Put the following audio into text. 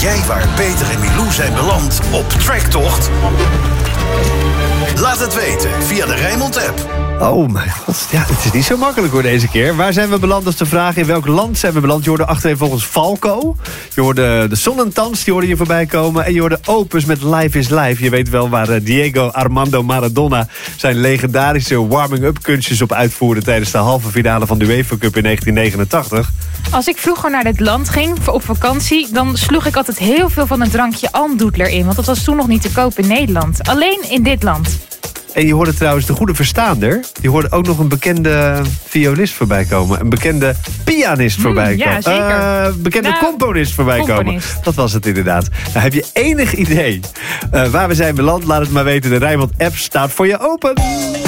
jij waar Peter en Milou zijn beland op Tracktocht? Laat het weten via de Rijnmond-app. Oh mijn god, ja, het is niet zo makkelijk hoor deze keer. Waar zijn we beland, dat is de vraag. In welk land zijn we beland? Je hoorde achtereenvolgens Falco. Je hoorde de Sonnentans, die hoorde je voorbij komen. En je hoorde Opus met Life is Life. Je weet wel waar Diego Armando Maradona zijn legendarische warming-up kunstjes op uitvoerde tijdens de halve finale van de UEFA Cup in 1989. Als ik vroeger naar dit land ging op vakantie, dan sloeg ik altijd heel veel van het drankje Almdudler in. Want dat was toen nog niet te koop in Nederland. Alleen in dit land. En je hoorde trouwens de goede verstaander. Je hoorde ook nog een bekende violist voorbij komen. Een bekende pianist voorbij komen. Ja, zeker. Bekende componist voorbij komen. Dat was het inderdaad. Nou, heb je enig idee waar we zijn beland? Laat het maar weten. De Rijnmond-app staat voor je open.